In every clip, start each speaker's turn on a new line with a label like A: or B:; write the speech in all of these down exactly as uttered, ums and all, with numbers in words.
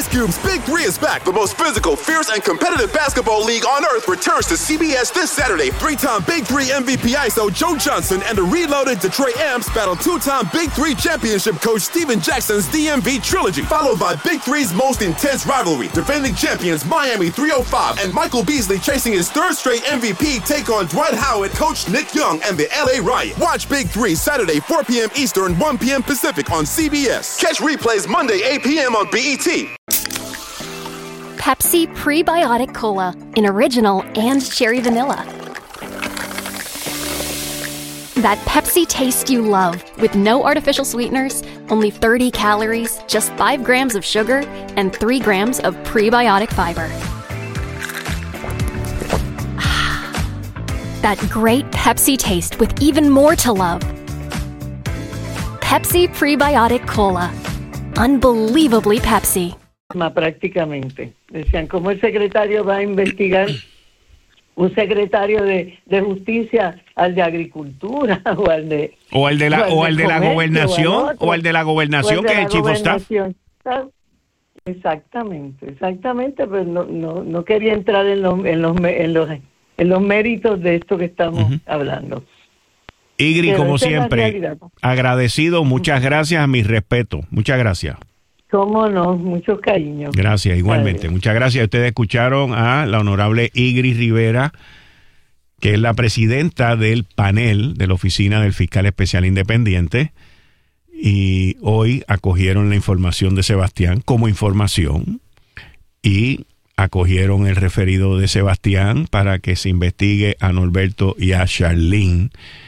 A: Ice Cube's Big Three is back. The most physical, fierce, and competitive basketball league on earth returns to C B S this Saturday. Three-time Big Three M V P I S O Joe Johnson and the reloaded Detroit Amps battle two-time Big Three championship coach Steven Jackson's D M V trilogy, followed by Big Three's most intense rivalry. Defending champions Miami three oh five and Michael Beasley chasing his third straight M V P take on Dwight Howard, Coach Nick Young, and the L A Riot. Watch Big Three Saturday, four p.m. Eastern, one p.m. Pacific on C B S. Catch replays Monday, eight p.m. on B E T.
B: Pepsi Prebiotic Cola in original and cherry vanilla. That Pepsi taste you love with no artificial sweeteners, only thirty calories, just five grams of sugar, and three grams of prebiotic fiber. That great Pepsi taste with even more to love. Pepsi Prebiotic Cola. Unbelievably Pepsi.
C: Prácticamente. Decían, ¿cómo el secretario va a investigar un secretario de, de justicia al de agricultura o al de
D: o al de la o al de la gobernación o al de la gobernación que es el chief of staff?
C: Exactamente, exactamente, pero no no no quería entrar en los en los en los en los méritos de esto que estamos uh-huh. hablando.
D: Igri, pero como siempre, agradecido, muchas gracias, mi respeto, muchas gracias.
C: Cómo no, mucho cariño.
D: Gracias, igualmente. Adiós. Muchas gracias. Ustedes escucharon a la honorable Igri Rivera, que es la presidenta del panel de la Oficina del Fiscal Especial Independiente, y hoy acogieron la información de Sebastián como información y acogieron el referido de Sebastián para que se investigue a Norberto y a Charlene,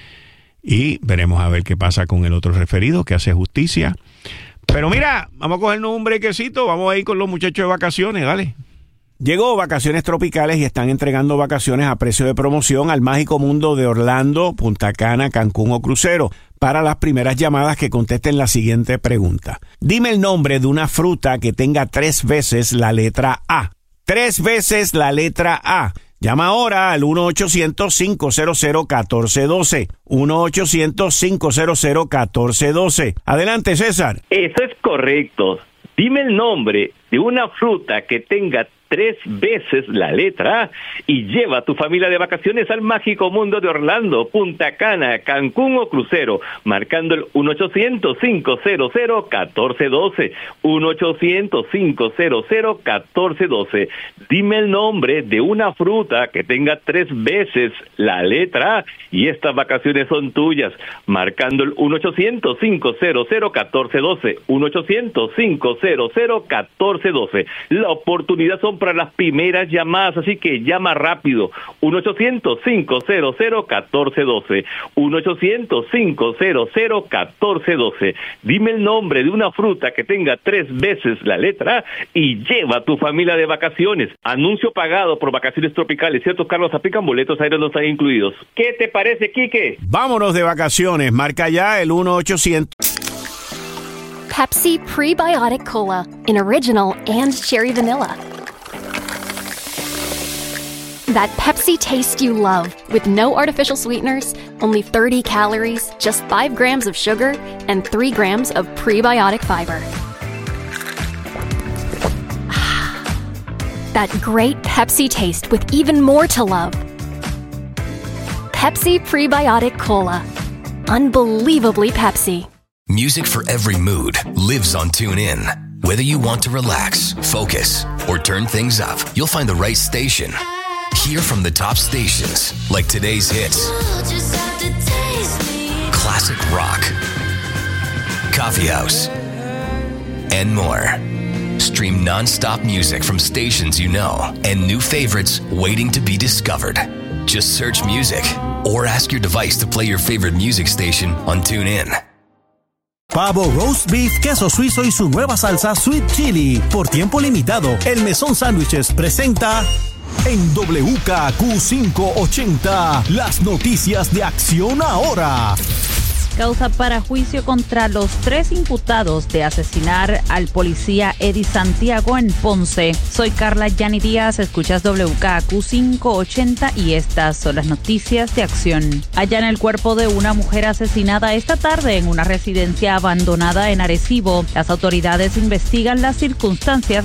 D: y veremos a ver qué pasa con el otro referido que hace justicia. Pero mira, vamos a cogernos un brequecito, vamos a ir con los muchachos de vacaciones, dale. Llegó Vacaciones Tropicales y están entregando vacaciones a precio de promoción al mágico mundo de Orlando, Punta Cana, Cancún o crucero. Para las primeras llamadas que contesten la siguiente pregunta. Dime el nombre de una fruta que tenga tres veces la letra A. Tres veces la letra A. Llama ahora al uno ochocientos, cinco cero cero, uno cuatro uno dos. uno ochocientos, cinco cero cero, uno cuatro uno dos. Adelante, César.
E: Eso es correcto. Dime el nombre de una fruta que tenga tres veces la letra A y lleva a tu familia de vacaciones al mágico mundo de Orlando, Punta Cana, Cancún o crucero, marcando el uno ochocientos, cinco cero cero, uno cuatro uno dos. uno ochocientos, cinco cero cero, uno cuatro uno dos. Dime el nombre de una fruta que tenga tres veces la letra A y estas vacaciones son tuyas, marcando el uno ochocientos, cinco cero cero, uno cuatro uno dos. uno ochocientos, cinco cero cero, uno cuatro uno dos. La oportunidad son para las primeras llamadas, así que llama rápido. uno ochocientos, cinco cero cero, uno cuatro uno dos. uno ochocientos, cinco cero cero, uno cuatro uno dos. Dime el nombre de una fruta que tenga tres veces la letra A y lleva a tu familia de vacaciones. Anuncio pagado por Vacaciones Tropicales. ¿Cierto, Carlos? Aplican boletos, aéreos no están incluidos. ¿Qué te parece, Quique?
D: Vámonos de vacaciones. Marca ya el uno ochocientos.
B: Pepsi Prebiotic Cola in original and cherry vanilla. That Pepsi taste you love with no artificial sweeteners, only thirty calories, just five grams of sugar, and three grams of prebiotic fiber. That great Pepsi taste with even more to love. Pepsi Prebiotic Cola. Unbelievably Pepsi.
F: Music for every mood lives on TuneIn. Whether you want to relax, focus, or turn things up, you'll find the right station. Hear from the top stations like today's hits, classic rock, coffee house, and more. Stream non-stop music from stations you know and new favorites waiting to be discovered. Just search music or ask your device to play your favorite music station on TuneIn.
G: Pavo roast beef, queso suizo y su nueva salsa Sweet Chili. Por tiempo limitado, el Mesón Sándwiches presenta en W K Q quinientos ochenta las noticias de Acción Ahora.
H: Causa para juicio contra los tres imputados de asesinar al policía Eddie Santiago en Ponce. Soy Carla Yani Díaz, escuchas W K Q quinientos ochenta y estas son las noticias de Acción. Hallan el cuerpo de una mujer asesinada esta tarde en una residencia abandonada en Arecibo. Las autoridades investigan las circunstancias